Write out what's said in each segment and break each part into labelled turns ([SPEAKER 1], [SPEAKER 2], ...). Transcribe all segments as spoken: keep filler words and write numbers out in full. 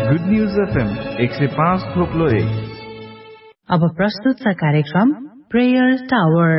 [SPEAKER 1] Good news FM एक सय पाँच थोप्लो एक।
[SPEAKER 2] अब प्रस्तुत छ कार्यक्रम prayer tower.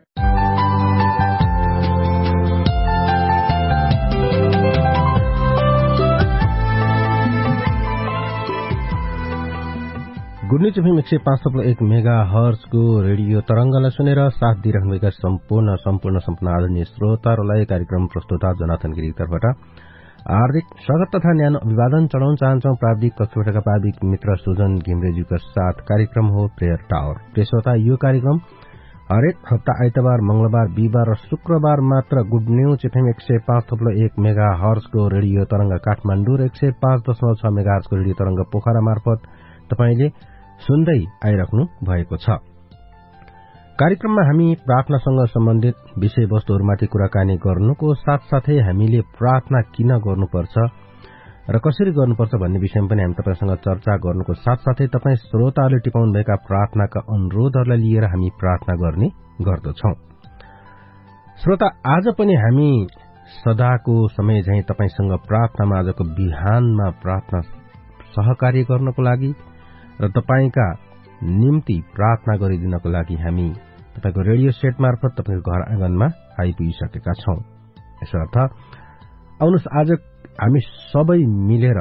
[SPEAKER 3] Good news FM एक सय पाँच थोप्लो एक मेगा हर्जको रेडियो तरंगलाई सुनेर साथ दिइरहनुभएका सम्पूर्ण सम्पूर्ण सम्पूर्ण आदरणीय श्रोताहरूलाई कार्यक्रम प्रस्तुता जनाथन गिरीको तर्फबाट हार्दिक स्वागत तथा न्यानो अभिवादन चढाउन चाहन्छौं। प्राविधिक कक्षबाटका प्राविधिक मित्र सुजन घिमरेज्यूका साथ कार्यक्रम हो प्रेयर टावर। प्रिय श्रोता, यो कार्यक्रम हरेक हप्ता आइतबार, मंगलबार, बिहिबार र शुक्रबार मात्र गुड न्यूज एफएम एक सय पाँच थोप्लो एक मेगा हर्जको रेडियो तरंग काठमाण्डु र एक सय पाँच दशमलव छ मेगा हर्जको रेडियो तरंग पोखरा मार्फत तपाईले सुन्दै आइराख्नु भएको छ। कार्यक्रममा हामी प्रार्थनासँग सम्बन्धित विषयवस्तुहरूमाथि कुराकानी गर्नुको साथसाथै हामीले प्रार्थना किन गर्नुपर्छ र कसरी गर्नुपर्छ भन्ने विषयमा पनि हामी तपाईसँग चर्चा गर्नुको साथसाथै तपाई श्रोताहरूले टिपाउनुभएका प्रार्थनाका अनुरोधहरूलाई लिएर हामी प्रार्थना गर्ने गर्दछौं। श्रोता, आज पनि हामी सदाको समय झैं तपाईसँग प्रार्थनामा आजको बिहानमा प्रार्थना सहकार्य गर्नको लागि र तपाईका निम्ति प्रार्थना गरिदिनको लागि हामी तपाईको रेडियो सेट मार्फत तपाईको घर आँगनमा आइपुगिसकेका छौं। यसर्थ आउनुहोस् आज हामी सबै मिलेर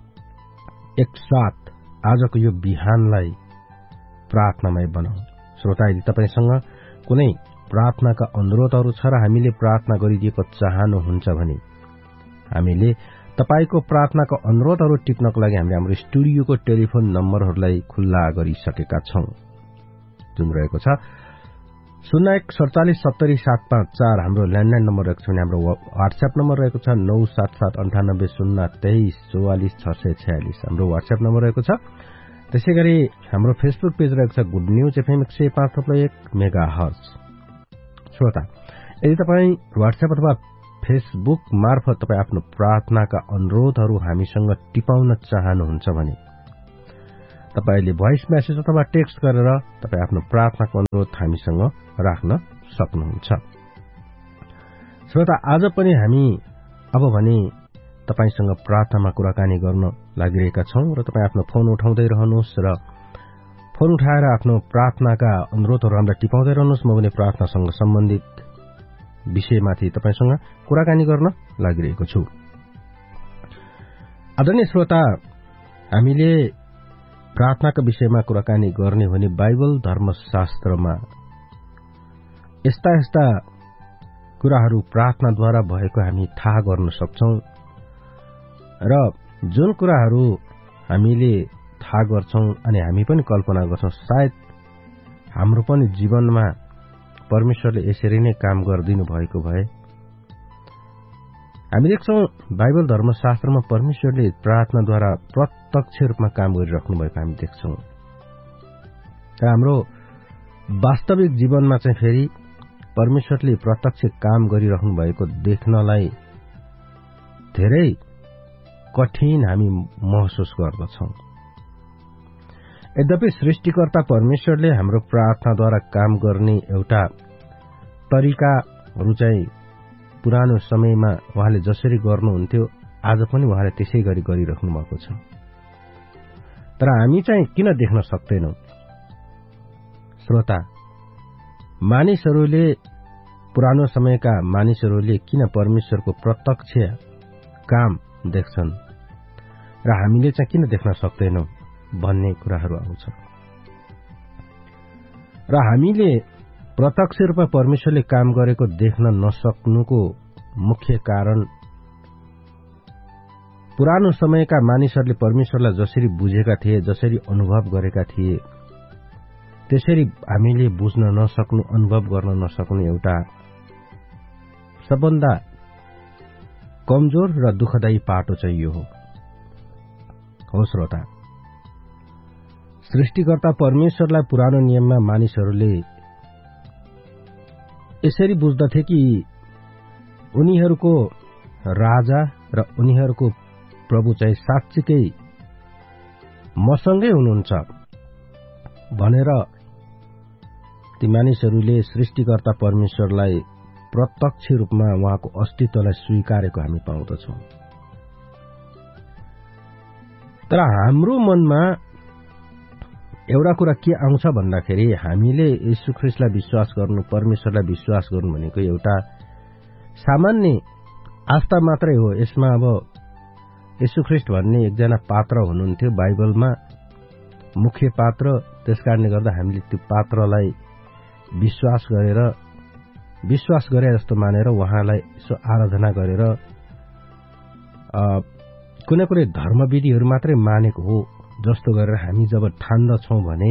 [SPEAKER 3] एकसाथ आजको यो बिहानलाई प्रार्थनामय बनाऊ। श्रोता, यदि तपाईसँग कुनै प्रार्थनाका अनुरोधहरू छ र हामीले प्रार्थना गरिदिएको चाहनुहुन्छ भने हामीले तपाईको प्रार्थनाको अनुरोधहरू टिप्नको लागि हामीले हाम्रो स्टुडियोको टेलिफोन नम्बरहरूलाई खुल्ला गरिसकेका छौं, जुन रहेको छ शून्य एक सड़चालिस सत्तरी सात पाँच चार हाम्रो ल्यान्डलाइन नम्बर रहेको छ भने हाम्रो व्हाट्सएप नम्बर रहेको छ नौ सात सात अन्ठानब्बे शून्य तेइस चौवालिस छ सय छयालिस हाम्रो व्हाट्सएप नम्बर रहेको छ। त्यसै गरी हाम्रो फेसबुक पेज रहेको छ गुड न्यूज एफएम एक सय पाँच थोप्लो एक मेगा हर्ज। श्रोता, यदि तपाईँ व्हाट्सएप अथवा फेसबुक मार्फत तपाईँ आफ्नो प्रार्थनाका अनुरोधहरू हामीसँग टिपाउन चाहनुहुन्छ भने तपाईले भोइस मेसेज अथवा टेक्स्ट गरेर तपाईँ आफ्नो प्रार्थनाको अनुरोध हामीसँग राख्न सक्नुहुन्छ। श्रोता, आज पनि हामी अब भने तपाईसँग प्रार्थनामा कुराकानी गर्न लागिरहेका छौं र तपाईँ आफ्नो फोन उठाउँदै रहनुहोस् र फोन उठाएर आफ्नो प्रार्थनाका अनुरोधहरू हामीलाई टिपाउँदै रहनुहोस्। म पनि प्रार्थनासँग सम्बन्धित विषयमाथि तपाईसँग कुराकानी गर्न लागिरहेको छु। आदरणीय श्रोता, हामीले प्रार्थनाका विषयमा कुराकानी गर्ने हो भने बाइबल धर्मशास्त्रमा यस्ता यस्ता कुराहरू प्रार्थनाद्वारा भएको हामी थाहा गर्न सक्छौं र जुन कुराहरू हामीले थाहा गर्छौं अनि हामी पनि कल्पना गर्छौं सायद हाम्रो पनि जीवनमा परमेश्वरले यसरी नै काम गरिदिनु भएको भए हामी देख्छौं बाइबल धर्मशास्त्रमा परमेश्वरले प्रार्थनाद्वारा प्रत्यक्ष रूपमा काम गरिराख्नु भएको हामी देख्छौं र हाम्रो वास्तविक जीवनमा चाहिँ फेरि परमेश्वरले प्रत्यक्ष काम गरिराख्नु भएको देख्नलाई धेरै कठिन हामी महसुस गर्दछौं। यद्यपि सृष्टिकर्ता परमेश्वरले हाम्रो प्रार्थनाद्वारा काम गर्ने एउटा तरिकाहरू चाहिँ पुरानो समयमा उहाँले जसरी गर्नुहुन्थ्यो आज पनि उहाँले त्यसै गरी गरिराख्नु भएको छ। तर हामी चाहिँ किन देख्न सक्दैनौं? श्रोता, मानिसहरूले पुरानो समयका मानिसहरूले किन परमेश्वरको प्रत्यक्ष काम देख्छन् र हामीले चाहिँ किन देख्न सक्दैनौं भन्ने कुराहरू आउँछ। र हामीले प्रत्यक्ष रूपमा परमेश्वरले काम गरेको देख्न नसक्नुको मुख्य कारण पुरानो समयका मानिसहरूले परमेश्वरलाई जसरी बुझेका थिए, जसरी अनुभव गरेका थिए, त्यसरी हामीले बुझ्न नसक्नु, अनुभव गर्न नसक्नु एउटा सबभन्दा कमजोर र दुःखदायी पाटो चाहिँ यो हो। हो श्रोता, सृष्टिकर्ता परमेश्वरलाई पुरानो नियममा मानिसहरूले यसरी बुझ्दथे कि उनीहरूको राजा र उनीहरूको प्रभु चाहिँ साँच्चीकै मसँगै हुनुहुन्छ भनेर ती मानिसहरूले सृष्टिकर्ता परमेश्वरलाई प्रत्यक्ष रूपमा उहाँको अस्तित्वलाई स्वीकारेको हामी पाउँदछौं। तर हाम्रो मनमा एउटा कुरा के आउँछ भन्दाखेरि हामीले येशू ख्रीष्टलाई विश्वास गर्नु, परमेश्वरलाई विश्वास गर्नु भनेको एउटा सामान्य आस्था मात्रै हो। यसमा अब येशू ख्रीष्ट भन्ने एकजना पात्र हुनुहुन्थ्यो बाइबलमा, मुख्य पात्र। त्यसकारणले गर्दा हामीले त्यो पात्रलाई विश्वास गरेर विश्वास गरे जस्तो मानेर उहाँलाई यसो आराधना गरेर कुनै कुनै धर्मविधिहरू मात्रै मानेको हो जस्तो गरेर हामी जब ठान्दछौँ भने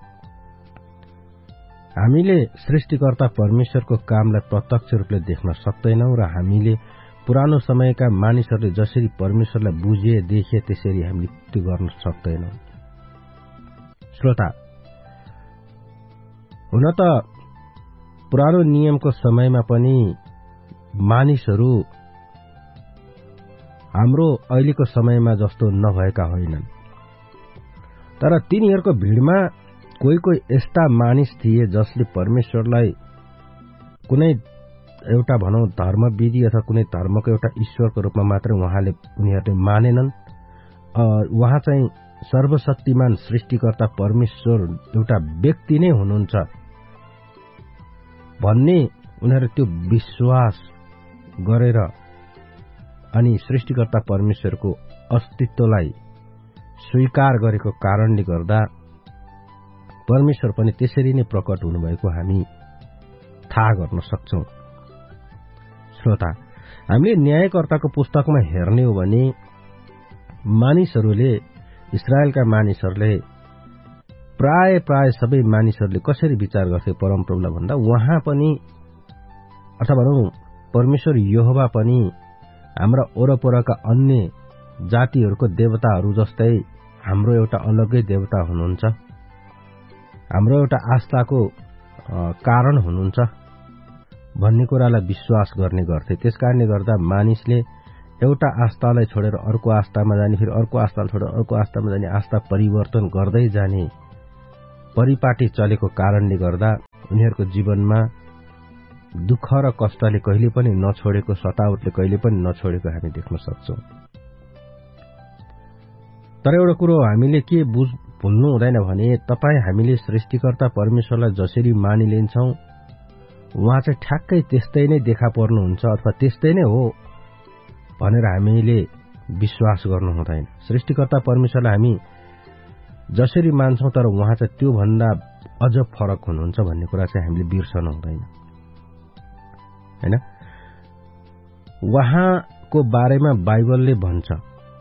[SPEAKER 3] हामीले सृष्टिकर्ता परमेश्वरको कामलाई प्रत्यक्ष रूपले देख्न सक्दैनौं र हामीले पुरानो समयका मानिसहरूले जसरी परमेश्वरलाई बुझे देखे त्यसरी हामीले त्यो गर्न सक्दैनौं। श्रोता, हुन त पुरानो नियमको समयमा पनि मानिसहरू हाम्रो अहिलेको समयमा जस्तो नभएका होइनन्, तर तिनीहरूको भिडमा कोही कोही यस्ता मानिस थिए जसले परमेश्वरलाई कुनै एउटा भनौं धर्मविधि अथवा कुनै धर्मको एउटा ईश्वरको रूपमा मात्रै उहाँले उनीहरूले मानेनन्। उहाँ चाहिँ सर्वशक्तिमान सृष्टिकर्ता परमेश्वर एउटा व्यक्ति नै हुनुहुन्छ भन्ने उनीहरू त्यो विश्वास गरेर अनि सृष्टिकर्ता परमेश्वरको अस्तित्वलाई स्वीकार गरेको कारणले गर्दा परमेश्वर पनि त्यसरी नै प्रकट हुनुभएको हामी थाहा गर्न सक्छौं। श्रोता, हामीले न्यायकर्ताको पुस्तकमा हेर्ने हो भने मानिसहरूले, इस्राएलका मानिसहरूले प्राय प्राय सबै मानिसहरूले कसरी विचार गर्थे परमप्रभुलाई भन्दा उहाँ पनि अथवा भनौं परमेश्वर यहोवा पनि हाम्रा वरपरका अन्य जातिहरूको देवताहरू जस्तै हाम्रो एउटा अलग्गै देवता हुनुहुन्छ, हाम्रो एउटा आस्थाको कारण हुनुहुन्छ भन्ने कुरालाई विश्वास गर्ने गर्थे। त्यसकारणले गर्दा मानिसले एउटा आस्थालाई छोडेर अर्को आस्थामा जाने, फेरि अर्को आस्थालाई छोडेर अर्को आस्थामा जाने, आस्था परिवर्तन गर्दै जाने परिपाटी चलेको कारणले गर्दा उनीहरूको जीवनमा दुःख र कष्टले कहिले पनि नछोडेको, सतावटले कहिले पनि नछोडेको हामी देख्न सक्छौं। तर एउटा कुरो हामीले के बुझ भुल्नु हुँदैन भने तपाईँ हामीले सृष्टिकर्ता परमेश्वरलाई जसरी मानिलिन्छौं उहाँ चाहिँ ठ्याक्कै त्यस्तै नै देखा पर्नुहुन्छ अथवा त्यस्तै नै हो भनेर हामीले विश्वास गर्नु हुँदैन। सृष्टिकर्ता परमेश्वरलाई हामी जसरी मान्छौं तर उहाँ चाहिँ त्यो भन्दा अझ फरक हुनुहुन्छ भन्ने कुरा चाहिँ हामीले बिर्सनु हुँदैन, हैन। उहाँको बारेमा बाइबलले भन्छ,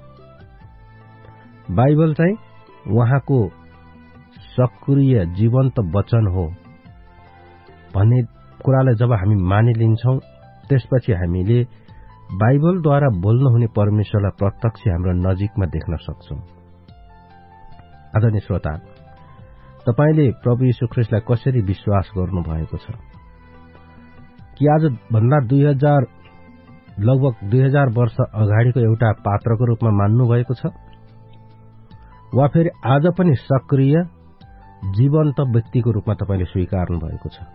[SPEAKER 3] बाइबल चाहिँ उहाँको सक्रिय जीवन्त वचन हो भन्ने कुरालाई जब हामी मानिलिन्छौं त्यसपछि हामीले बाइबलद्वारा बोल्नुहुने परमेश्वरलाई प्रत्यक्ष हाम्रो नजिकमा देख्न सक्छौं। आदरणीय श्रोता, तपाईले प्रभु यीशु ख्रीष्टलाई कसरी विश्वास गर्नु भएको छ? कि आज भन्दा दुई हजार लगभग दुई हजार वर्ष अगाडिको एउटा पात्रको रूपमा मान्नु भएको छ, वा फेरि आज पनि सक्रिय जीवन्त व्यक्तिको रूपमा तपाईले स्वीकार्नु भएको छ?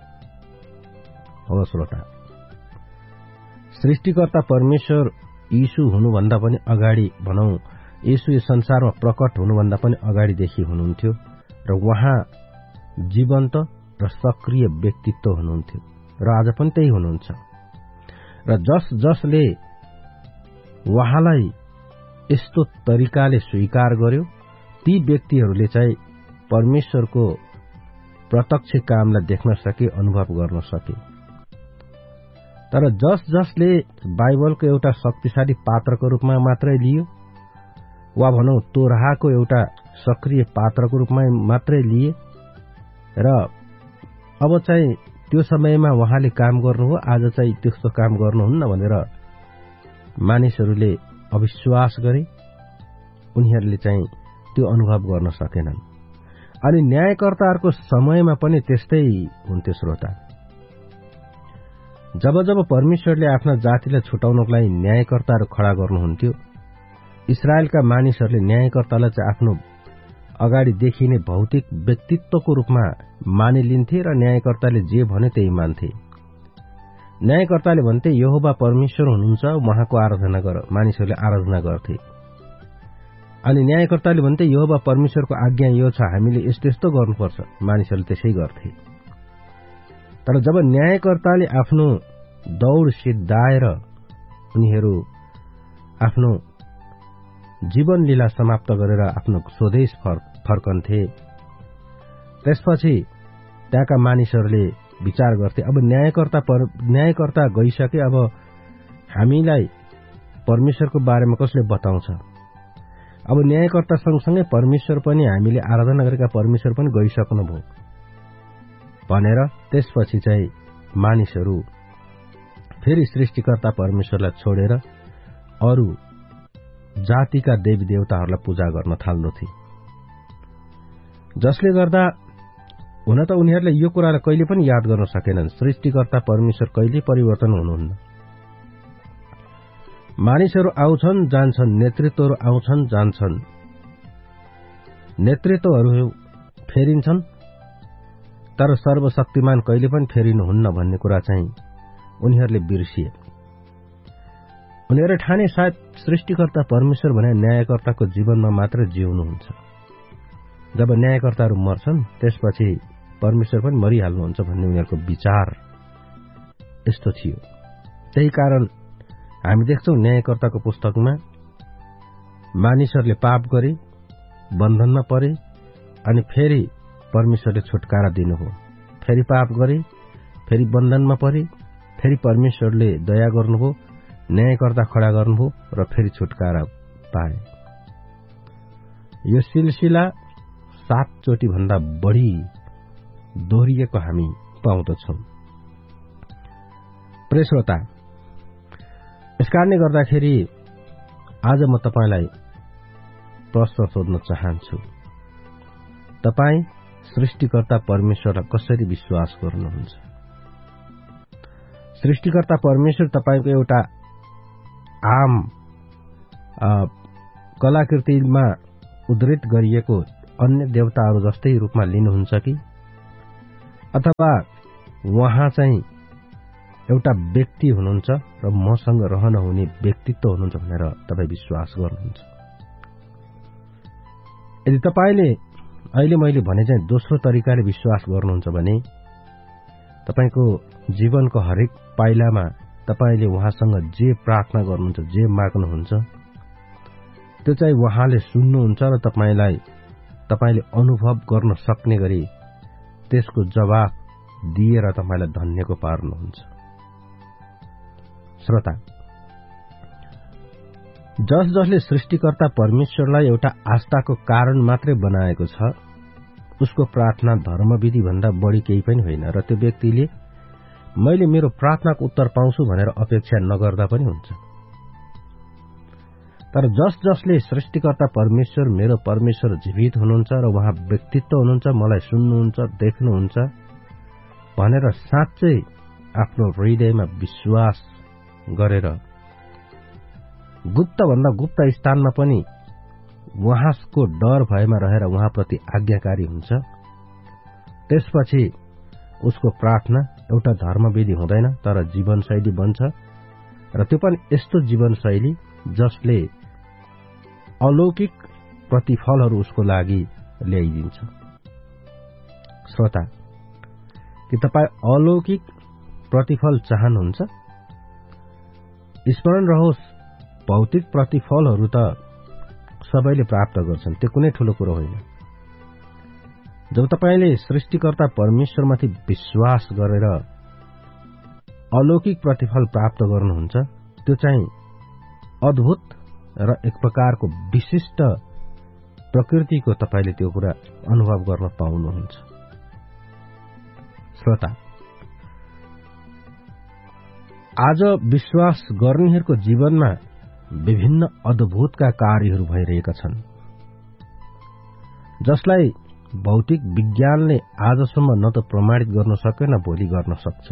[SPEAKER 3] हो श्रोता, सृष्टिकर्ता परमेश्वर यीशु हुनुभन्दा पनि अगाडि, भनौं यीशु यो संसारमा प्रकट हुनुभन्दा पनि अगाडिदेखि हुनुहुन्थ्यो र उहाँ जीवन्त र सक्रिय व्यक्तित्व हुनुहुन्थ्यो र आज पनि त्यही हुनुहुन्छ। र जस जसले उहाँलाई यस्तो तरिकाले स्वीकार गर्यो ती व्यक्तिहरूले चाहिँ परमेश्वरको प्रत्यक्ष कामलाई देख्न सके, अनुभव गर्न सके। तर जस जसले बाइबलको एउटा शक्तिशाली पात्रको रूपमा मात्रै लियो वा भनौं तोराहको एउटा सक्रिय पात्रको रूपमा मात्रै लिए र अब चाहिँ त्यो समयमा उहाँले काम गर्नु हो, आज चाहिँ त्यस्तो काम गर्नुहुन्न भनेर मानिसहरूले अविश्वास गरे, उनीहरूले चाहिँ त्यो अनुभव गर्न सकेनन्। अनि न्यायकर्ताहरूको समयमा पनि त्यस्तै हुन्थ्यो। श्रोता, जब जब परमेश्वरले आफ्ना जातिलाई छुटाउनको लागि न्यायकर्ताहरू खड़ा गर्नुहुन्थ्यो, इस्राएलका मानिसहरूले न्यायकर्तालाई चाहिँ आफ्नो अगाडि देखिने भौतिक व्यक्तित्वको रूपमा मानिलिन्थे र न्यायकर्ताले जे भने त्यही मान्थे। न्यायकर्ताले भन्थे यहोवा परमेश्वर हुनुहुन्छ, उहाँको आराधना गर, मानिसहरूले आराधना गर्थे। अनि न्यायकर्ताले भन्थे यहोवा परमेश्वरको आज्ञा यो छ, हामीले यस्तो यस्तो गर्नुपर्छ। मानिसहरूले त्यसै गर्थे। तर जब न्यायकर्ताले आफ्नो दौड सिद्धाएर उनीहरू आफ्नो जीवन लीला समाप्त गरेर आफ्नो स्वदेश फर्कन्थे, त्यसपछि त्यहाँका मानिसहरूले विचार गर्थे, अब न्यायकर्ता पर, न्यायकर्ता गइसके, अब हामीलाई परमेश्वरको बारेमा कसले बताउँछ? अब न्यायकर्ता सँगसँगै परमेश्वर पनि, हामीले आराधना गरेका परमेश्वर पनि गइसक्नुभयो भनेर त्यसपछि चाहिँ मानिसहरू फेरि सृष्टिकर्ता परमेश्वरलाई छोडेर अरू जातिका देवी देवताहरूलाई पूजा गर्न थाल्दथे, जसले गर्दा हुन त उनीहरूले यो कुरालाई कहिले पनि याद गर्न सकेनन्, सृष्टिकर्ता परमेश्वर कहिले परिवर्तन हुनुहुन्न। मानिसहरू आउँछन् जान्छन्, नेतृत्वहरू आउँछन् जान्छन्, नेतृत्वहरू फेरिन्छन्, तर सर्वशक्तिमान कहिले पनि फेरिनुहुन्न भन्ने कुरा चाहिँ उनीहरूले बिर्सिए। उनीहरू ठाने सायद सृष्टिकर्ता परमेश्वर भने न्यायकर्ताको जीवनमा मात्र जिउनुहुन्छ। जब न्यायकर्ताहरू मर्छन् त्यसपछि परमेश्वर पनि मरिहाल्नुहुन्छ भन्ने उनीहरूको विचार यस्तो थियो। त्यही कारण हामी देख्छौं न्यायकर्ताको पुस्तकमा मानिसहरूले पाप गरे, बन्धनमा परे, अनि फेरि परमेश्वरले छुटकारा दिनुभयो। फेरि पाप गरे, फेरि बन्धनमा परे, फेरि परमेश्वरले दया गर्नुभयो, न्यायकर्ता खडा गर्नुभयो र फेरि छुटकारा पाए। यो सिलसिला सातचोटि भन्दा बढी दोहोरिएको हामी पाउँदछौं। प्रिय श्रोता, यस कारणले गर्दाखेरि आज म तपाईलाई प्रश्न सोध्न चाहन्छु, तपाई सृष्टिकर्ता परमेश्वरलाई कसरी विश्वास गर्नुहुन्छ? सृष्टिकर्ता परमेश्वर तपाईको एउटा आम कलाकृतिमा उद्धृत गरिएको अन्य देवताहरू जस्तै रूपमा लिनुहुन्छ कि, अथवा उहाँ चाहिँ एउटा व्यक्ति हुनुहुन्छ र मसँग रहन हुने व्यक्तित्व हुनुहुन्छ भनेर तपाई विश्वास गर्नुहुन्छ? यदि तपाईले अहिले मैले भने चाहिँ दोस्रो तरिकाले विश्वास गर्नुहुन्छ भने तपाईको जीवनको हरेक पाइलामा तपाईले उहाँसँग जे प्रार्थना गर्नुहुन्छ, जे माग्नुहुन्छ, त्यो चाहिँ उहाँले सुन्नुहुन्छ र तपाईलाई तपाईले अनुभव गर्न सक्ने गरी त्यसको जवाफ दिएर तपाईलाई धन्यको पार्नुहुन्छ। श्रोता, जस जसले सृष्टिकर्ता परमेश्वरलाई एउटा आस्थाको कारण मात्रै बनाएको छ, उसको प्रार्थना धर्मविधि भन्दा बढी केही पनि होइन र त्यो व्यक्तिले मैले मेरो प्रार्थनाको उत्तर पाउँछु भनेर अपेक्षा नगर्दा पनि हुन्छ। तर जस जसले सृष्टिकर्ता परमेश्वर मेरो परमेश्वर जीवित हुनुहुन्छ र उहाँ व्यक्तित्व हुनुहुन्छ, मलाई सुन्नुहुन्छ, देख्नुहुन्छ भनेर साँच्चै आफ्नो हृदयमा विश्वास गरेर गुप्त भन्दा गुप्त स्थानमा पनि उहाँको डर भएमा रहेर उहाँप्रति आज्ञाकारी हुन्छ, त्यसपछि उसको प्रार्थना एउटा धर्मविधि हुँदैन तर जीवनशैली बन्छ, र त्यो पनि यस्तो जीवनशैली जसले अलौकिक प्रतिफलहरू उसको लागि ल्याइदिन्छ। श्रोता, के तपाईँ अलौकिक प्रतिफल चाहनुहुन्छ? स्मरण रहोस्, भौतिक प्रतिफलहरू त सबैले प्राप्त गर्छन्, त्यो कुनै ठूलो कुरो होइन। जब तपाईले सृष्टिकर्ता परमेश्वरमाथि विश्वास गरेर अलौकिक प्रतिफल प्राप्त गर्नुहुन्छ, त्यो चाहिँ अद्भुत र एक प्रकारको विशिष्ट प्रकृतिको तपाईले त्यो कुरा अनुभव गर्न पाउनुहुन्छ। श्रोता, आज विश्वास गर्नेहरूको जीवनमा विभिन्न अद्भुतका कार्यहरू भइरहेका छन्, जसलाई भौतिक विज्ञानले आजसम्म न त प्रमाणित गर्न सक्यो न भोलि गर्न सक्छ।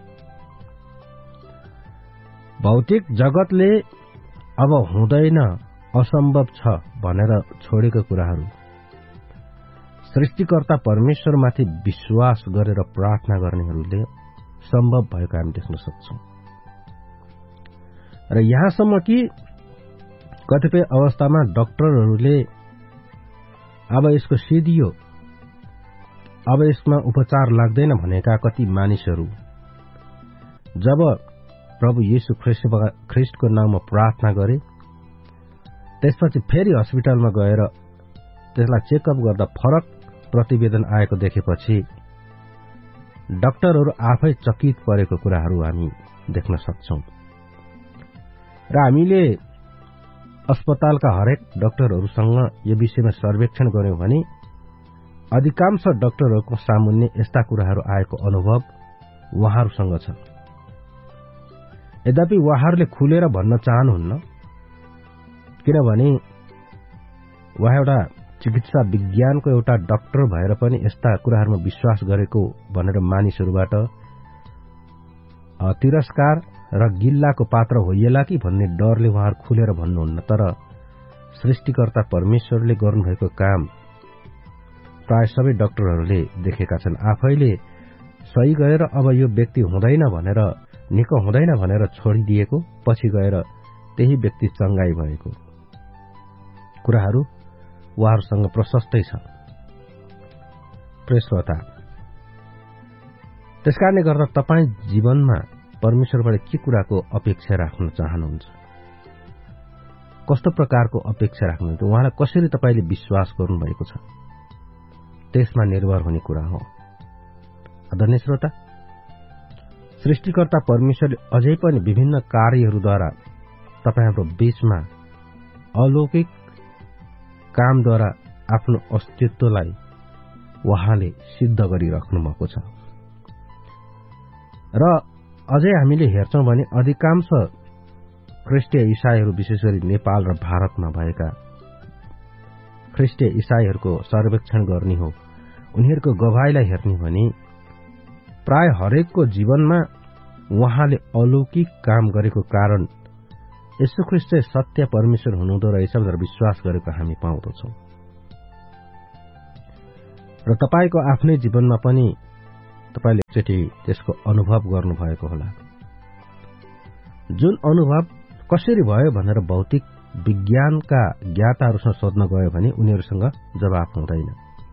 [SPEAKER 3] भौतिक जगतले अब हुँदैन, असम्भव छ भनेर छोडेका कुराहरू सृष्टिकर्ता परमेश्वरमाथि विश्वास गरेर प्रार्थना गर्नेहरूले सम्भव भएको हामी देख्न सक्छौं। र यहाँसम्म कि कतिपय अवस्थामा डाक्टरहरूले अब यसको सिधियो, अब यसमा उपचार लाग्दैन भनेका कति मानिसहरू जब प्रभु येशू ख्रिस्टको नाममा प्रार्थना गरे, त्यसपछि फेरि हस्पिटलमा गएर त्यसलाई चेकअप गर्दा फरक प्रतिवेदन आएको देखेपछि डाक्टरहरू आफै चकित परेको कुराहरू हामी देख्न सक्छौं। र हामीले अस्पतालका हरेक डाक्टरहरूसँग यो विषयमा सर्वेक्षण गर्यौं भने अधिकांश डाक्टरहरूको सामुन्ने यस्ता कुराहरू आएको अनुभव उहाँहरूसँग छ। यद्यपि उहाँहरूले खुलेर भन्न चाहनुहुन्न, किनभने उहाँ एउटा चिकित्सा विज्ञानको एउटा डाक्टर भएर पनि यस्ता कुराहरूमा विश्वास गरेको भनेर मानिसहरूबाट तिरस्कार र गिल्लाको पात्र होइएला कि भन्ने डरले उहाँहरू खुलेर भन्नुहुन्न। तर सृष्टिकर्ता परमेश्वरले गर्नुभएको काम प्राय सबै डाक्टरहरूले देखेका छन्। आफैले सही गरेर अब यो व्यक्ति हुँदैन भनेर, निको हुँदैन भनेर छोडिदिएको, पछि गएर त्यही व्यक्ति चंगाई भएको कुराहरू उहाँहरूसँग प्रशस्तै छ। प्रिय श्रोता, त्यसकारणले गर्दा तपाईँ जीवनमा परमेश्वरबाट के कुराको अपेक्षा राख्न चाहनुहुन्छ? कस्तो प्रकारको अपेक्षा राख्नुहुन्छ? उहाँलाई कसरी तपाईँले विश्वास गर्नुभएको छ? त्यसमा निर्भर हुने कुरा हो। आदरणीय श्रोता, सृष्टिकर्ता परमेश्वरले अझै पनि विभिन्न कार्यहरूद्वारा तपाईँ बीचमा अलौकिक कामद्वारा आफ्नो अस्तित्वलाई उहाँले सिद्ध गरिराख्नु भएको छ। र अझै हामीले हेर्छौं भने अधिकांश ख्रिस्टीय ईसाईहरू, विशेष गरी नेपाल र भारतमा भएका ख्रिस्टीय ईसाईहरूको सर्वेक्षण गर्ने हो, उनीहरूको गवाईलाई हेर्ने भने प्राय हरेकको जीवनमा उहाँले अलौकिक काम गरेको कारण येशू ख्रिस्ट सत्य परमेश्वर हुनुहुँदो रहेछ भनेर विश्वास गरेको हामी पाउँदछौं। र तपाईको आफ्नै जीवनमा पनि तपाईले एकचोटि त्यसको अनुभव गर्नुभएको होला। जुन अनुभव कसरी भयो भनेर भौतिक विज्ञानका ज्ञाताहरूसँग सोध्न गयो भने उनीहरूसँग जवाफ हुँदैन।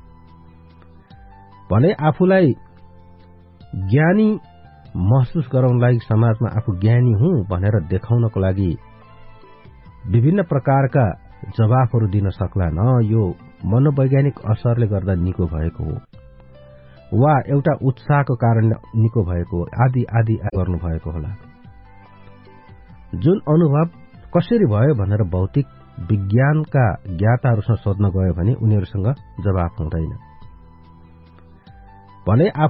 [SPEAKER 3] भने आफूलाई ज्ञानी महसुस गराउन लागि, समाजमा आफू ज्ञानी हुँ भनेर देखाउनको लागि विभिन्न प्रकारका जवाफहरू दिन सक्ला। न यो मनोवैज्ञानिक असरले गर्दा निको भएको हो, वा एउटा उत्साहको कारण निको भएको हो, आदि आदि गर्नुभएको होला। जुन अनुभव कसरी भयो भनेर भौतिक विज्ञानका ज्ञाताहरूसँग सोध्न गयो भने उनीहरूसँग जवाफ हुँदैन। भने